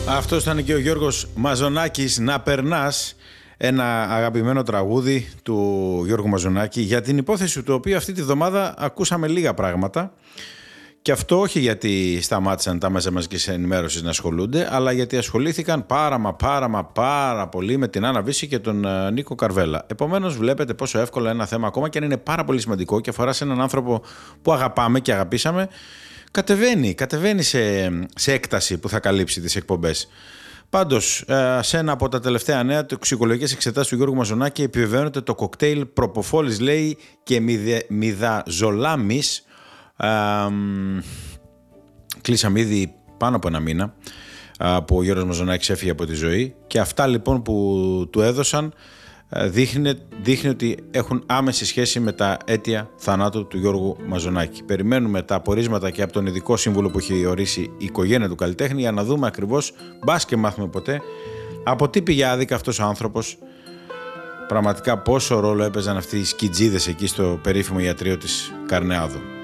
Αυτός ήταν και ο Γιώργος Μαζονάκης, «Να περνάς», ένα αγαπημένο τραγούδι του Γιώργου Μαζονάκη, για την υπόθεση του οποίου αυτή τη βδομάδα ακούσαμε λίγα πράγματα. Και αυτό όχι γιατί σταμάτησαν τα μέσα μαζικής ενημέρωσης να ασχολούνται, αλλά γιατί ασχολήθηκαν πάρα πολύ με την Άννα Βύση και τον Νίκο Καρβέλα. Επομένως βλέπετε πόσο εύκολα ένα θέμα, ακόμα και αν είναι πάρα πολύ σημαντικό και αφορά σε έναν άνθρωπο που αγαπάμε και αγαπήσαμε, κατεβαίνει σε έκταση που θα καλύψει τις εκπομπές. Πάντως, σε ένα από τα τελευταία νέα, τοξικολογικές εξετάσεις του Γιώργου Μαζονάκη επιβεβαιώνεται το κοκτέιλ προποφόλης, λέει, και μιδαζολάμης. Κλείσαμε ήδη πάνω από ένα μήνα που ο Γιώργος Μαζονάκης έφυγε από τη ζωή, και αυτά λοιπόν που του έδωσαν δείχνει ότι έχουν άμεση σχέση με τα αίτια θανάτου του Γιώργου Μαζονάκη. Περιμένουμε τα απορίσματα και από τον ειδικό σύμβουλο που έχει ορίσει η οικογένεια του καλλιτέχνη, για να δούμε ακριβώς, μπας και μάθουμε ποτέ, από τι πήγε άδικα αυτός ο άνθρωπος, πραγματικά πόσο ρόλο έπαιζαν αυτοί οι σκιτζίδες εκεί στο περίφημο ιατρείο της Καρνεάδου.